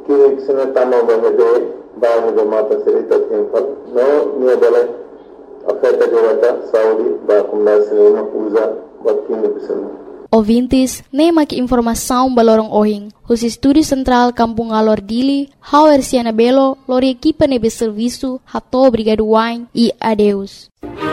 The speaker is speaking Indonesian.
Kini senetama bahede bahede mata serita tempat no nia bale afeta jawata Saudi ba kumda sinema uza bakini bisana. Ouvintes, nem aqui informação balorong ohing. Os estúdios central Kampung Alor Dili, Hauer Siana Belo, lori equipa nebe serviço, hato obrigado wine e adeus.